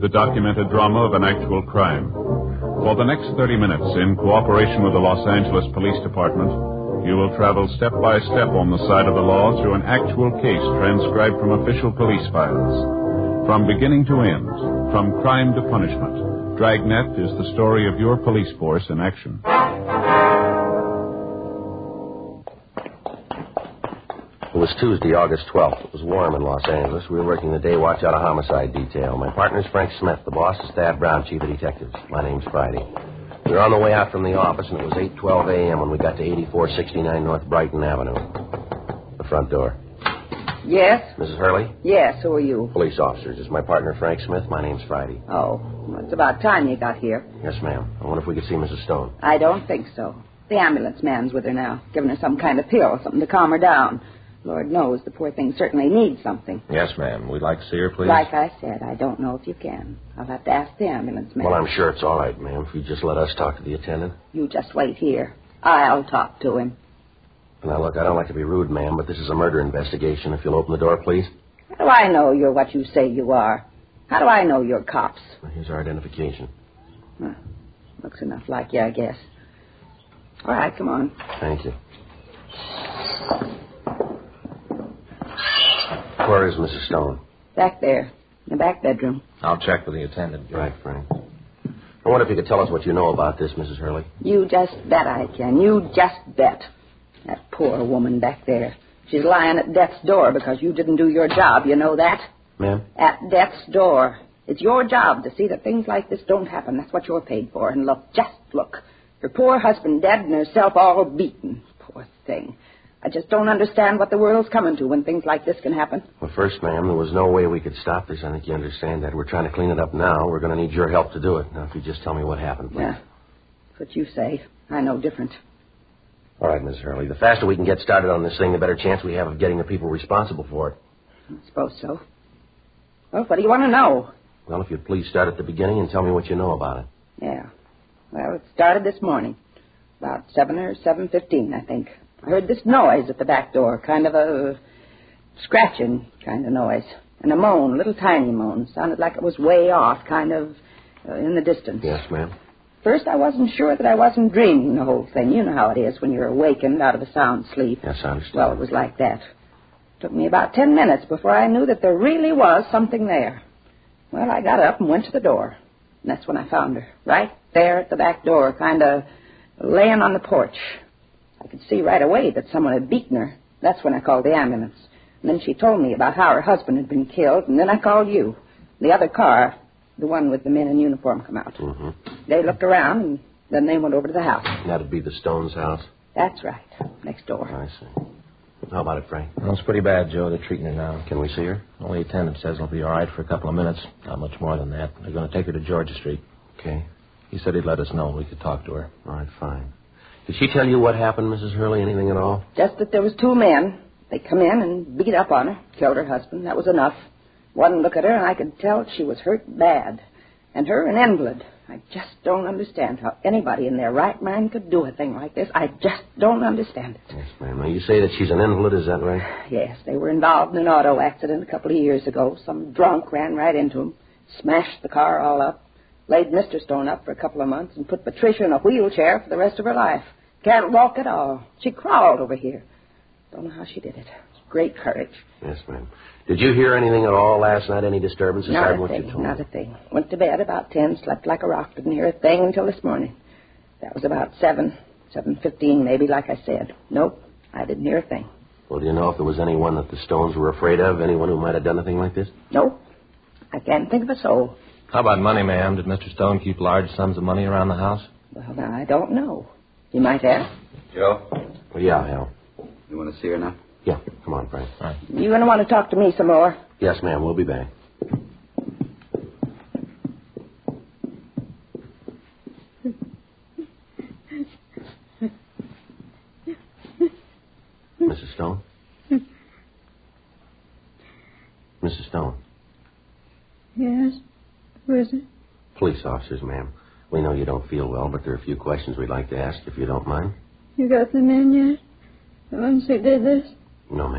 the documented drama of an actual crime. For the next 30 minutes, in cooperation with the Los Angeles Police Department, you will travel step by step on the side of the law through an actual case transcribed from official police files. From beginning to end, from crime to punishment, Dragnet is the story of your police force in action. It was Tuesday, August 12th. It was warm in Los Angeles. We were working the day watch out of homicide detail. My partner's Frank Smith. The boss is Thad Brown, chief of detectives. My name's Friday. We were on the way out from the office, and it was 8:12 a.m. when we got to 8469 North Brighton Avenue. The front door. Yes? Mrs. Hurley? Yes, who are you? Police officers. This is my partner, Frank Smith. My name's Friday. Oh, well, it's about time you got here. Yes, ma'am. I wonder if we could see Mrs. Stone. I don't think so. The ambulance man's with her now, giving her some kind of pill, something to calm her down. Lord knows the poor thing certainly needs something. Yes, ma'am. We'd like to see her, please. Like I said, I don't know if you can. I'll have to ask the ambulance man. Well, I'm sure it's all right, ma'am, if you just let us talk to the attendant. You just wait here. I'll talk to him. Now, look, I don't like to be rude, ma'am, but this is a murder investigation. If you'll open the door, please. How do I know you're what you say you are? How do I know you're cops? Well, here's our identification. Looks enough like you, I guess. All right, come on. Thank you. Where is Mrs. Stone? Back there, in the back bedroom. I'll check with the attendant. Right, Frank. I wonder if you could tell us what you know about this, Mrs. Hurley. You just bet I can. You just bet. That poor woman back there. She's lying at death's door because you didn't do your job. You know that? Ma'am? At death's door. It's your job to see that things like this don't happen. That's what you're paid for. And look, just look. Her poor husband dead and herself all beaten. Poor thing. I just don't understand what the world's coming to when things like this can happen. Well, first, ma'am, there was no way we could stop this. I think you understand that. We're trying to clean it up now. We're going to need your help to do it. Now, if you just tell me what happened, please. Yeah, that's what you say. I know different. All right, Mrs. Hurley. The faster we can get started on this thing, the better chance we have of getting the people responsible for it. I suppose so. Well, what do you want to know? Well, if you'd please start at the beginning and tell me what you know about it. Yeah. Well, it started this morning. About 7 or 7:15, I think. I heard this noise at the back door, kind of a scratching kind of noise. And a moan, a little tiny moan. Sounded like it was way off, kind of in the distance. Yes, ma'am. First, I wasn't sure that I wasn't dreaming the whole thing. You know how it is when you're awakened out of a sound sleep. Yes, I understand. Well, it was like that. Took me about 10 minutes before I knew that there really was something there. Well, I got up and went to the door. And that's when I found her, right there at the back door, kind of laying on the porch. I could see right away that someone had beaten her. That's when I called the ambulance. And then she told me about how her husband had been killed, and then I called you. The other car, the one with the men in uniform, come out. Mm-hmm. They looked around, and then they went over to the house. That'd be the Stones' house? That's right, next door. I see. How about it, Frank? Well, it's pretty bad, Joe. They're treating her now. Can we see her? Only attendant says it'll be all right for a couple of minutes. Not much more than that. They're going to take her to Georgia Street. Okay. He said he'd let us know. We could talk to her. All right, fine. Did she tell you what happened, Mrs. Hurley? Anything at all? Just that there was 2 men. They come in and beat up on her, killed her husband. That was enough. One look at her, and I could tell she was hurt bad. And her an invalid. I just don't understand how anybody in their right mind could do a thing like this. I just don't understand it. Yes, ma'am. Now, you say that she's an invalid, is that right? Yes, they were involved in an auto accident a couple of years ago. Some drunk ran right into them, smashed the car all up, laid Mr. Stone up for a couple of months, and put Patricia in a wheelchair for the rest of her life. Can't walk at all. She crawled over here. Don't know how she did it. It's great courage. Yes, ma'am. Did you hear anything at all last night? Any disturbances? Not what a you thing, told not me? a thing. Went to bed about 10, slept like a rock, didn't hear a thing until this morning. That was about 7:15 maybe, like I said. Nope, I didn't hear a thing. Well, do you know if there was anyone that the Stones were afraid of? Anyone who might have done a thing like this? Nope, I can't think of a soul. How about money, ma'am? Did Mr. Stone keep large sums of money around the house? Well, now, I don't know. You might have. Joe? Well, yeah, Hal. You want to see her now? Yeah, come on, Frank. All right. You going to want to talk to me some more? Yes, ma'am, we'll be back. Mrs. Stone? Mrs. Stone? Yes? Who is it? Police officers, ma'am. We know you don't feel well, but there are a few questions we'd like to ask, if you don't mind. You got the men yet? The ones who did this? No, ma'am.